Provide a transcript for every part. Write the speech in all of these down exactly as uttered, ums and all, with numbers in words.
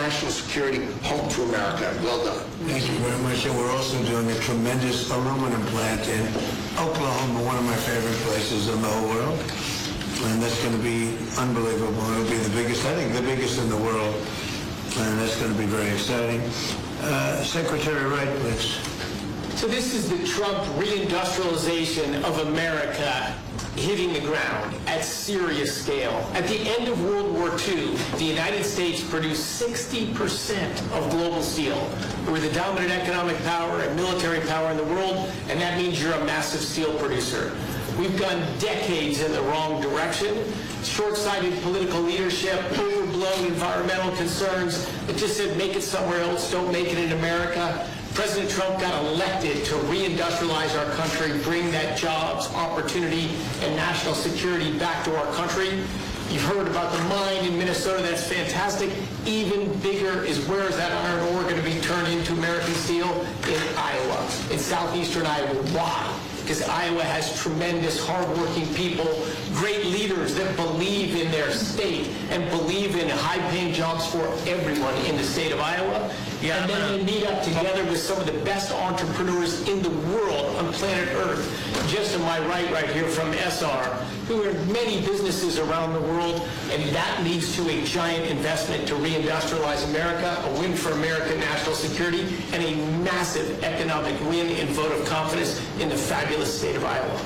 national security home to America. Well done. Thank you very much. And we're also doing a tremendous aluminum plant in Oklahoma, one of my favorite places in the whole world. And that's going to be unbelievable. It'll be the biggest, I think, the biggest in the world. And that's going to be very exciting. Uh, Secretary Wright, please. So this is the Trump reindustrialization of America hitting the ground at serious scale. At the end of World War Two, the United States produced sixty percent of global steel. We're the dominant economic power and military power in the world, and that means you're a massive steel producer. We've gone decades in the wrong direction. Short-sighted political leadership, overblown environmental concerns that just said make it somewhere else, don't make it in America. President Trump got elected to reindustrialize our country, bring that jobs, opportunity, and national security back to our country. You've heard about the mine in Minnesota. That's fantastic. Even bigger is where is that iron ore going to be turned into American steel? In Iowa, in southeastern Iowa. Why? Because Iowa has tremendous, hardworking people, great leaders that believe in their state and believe in high-paying jobs for everyone in the state of Iowa. Yeah, and then they meet up together with some of the best entrepreneurs in the world on planet Earth. Just to my right, right here from S R, who are many businesses around the world, and that leads to a giant investment to reindustrialize America, a win for American national security, and a massive economic win and vote of confidence in the fabulous state of Iowa.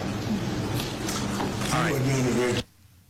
All right.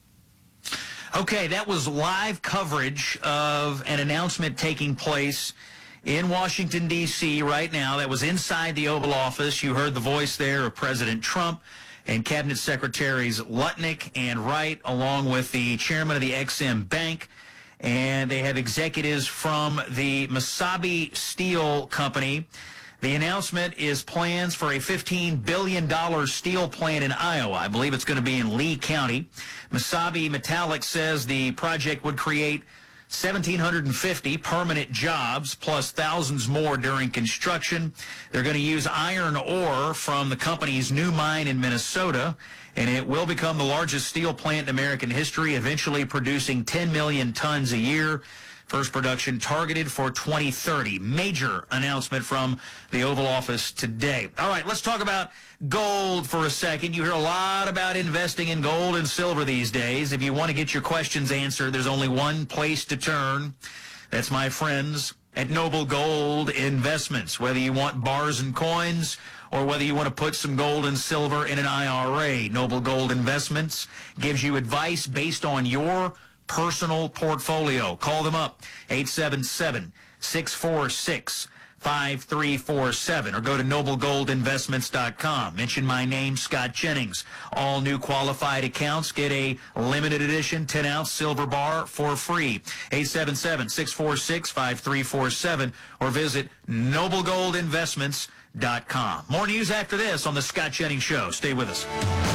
Okay, that was live coverage of an announcement taking place in Washington, D C right now. That was inside the Oval Office. You heard the voice there of President Trump and Cabinet Secretaries Lutnick and Wright, along with the chairman of the Ex-Im Bank. And they have executives from the Mesabi Steel Company. The announcement is plans for a fifteen billion dollars steel plant in Iowa. I believe it's going to be in Lee County. Mesabi Metallic says the project would create one thousand seven hundred fifty permanent jobs, plus thousands more during construction. They're going to use iron ore from the company's new mine in Minnesota, and it will become the largest steel plant in American history, eventually producing ten million tons a year. First production targeted for twenty thirty. Major announcement from the Oval Office today. All right, let's talk about gold for a second. You hear a lot about investing in gold and silver these days. If you want to get your questions answered, there's only one place to turn. That's my friends at Noble Gold Investments. Whether you want bars and coins or whether you want to put some gold and silver in an I R A, Noble Gold Investments gives you advice based on your personal portfolio. Call them up, eight seven seven, six four six, five three four seven, or go to noble gold investments dot com. Mention my name, Scott Jennings. All new qualified accounts get a limited edition ten ounce silver bar for free. eight seven seven, six four six, five three four seven, or visit noble gold investments dot com. More news after this on the Scott Jennings Show. Stay with us.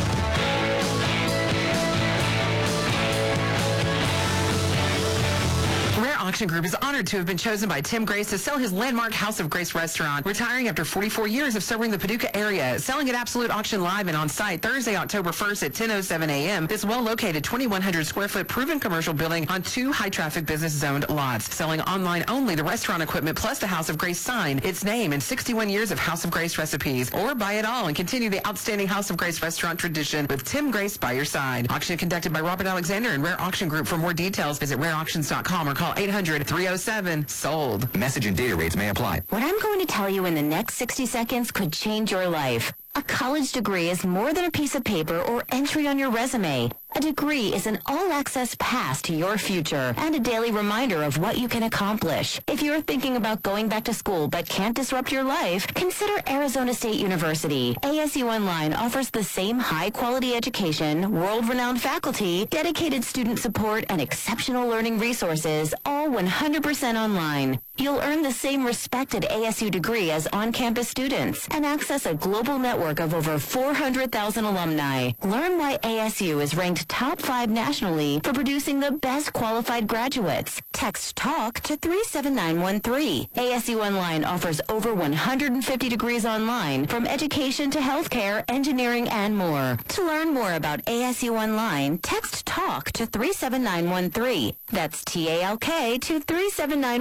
Auction Group is honored to have been chosen by Tim Grace to sell his landmark House of Grace restaurant, retiring after forty-four years of serving the Paducah area. Selling at Absolute Auction Live and on site Thursday, October first at ten oh seven a.m. This well-located twenty-one hundred square foot proven commercial building on two high-traffic business-zoned lots. Selling online only the restaurant equipment plus the House of Grace sign, its name, and sixty-one years of House of Grace recipes. Or buy it all and continue the outstanding House of Grace restaurant tradition with Tim Grace by your side. Auction conducted by Robert Alexander and Rare Auction Group. For more details, visit rare auctions dot com or call eight hundred, three oh seven, sold. Message and data rates may apply. What I'm going to tell you in the next sixty seconds could change your life. A college degree is more than a piece of paper or entry on your resume. A degree is an all-access pass to your future and a daily reminder of what you can accomplish. If you're thinking about going back to school but can't disrupt your life, consider Arizona State University. A S U Online offers the same high-quality education, world-renowned faculty, dedicated student support, and exceptional learning resources, all one hundred percent online. You'll earn the same respected A S U degree as on-campus students and access a global network of over four hundred thousand alumni. Learn why A S U is ranked top five nationally for producing the best qualified graduates. Text TALK to three seven nine one three. A S U Online offers over one hundred fifty degrees online, from education to healthcare, engineering, and more. To learn more about A S U Online, text TALK to three seven nine one three. That's T A L K to three seven nine one three.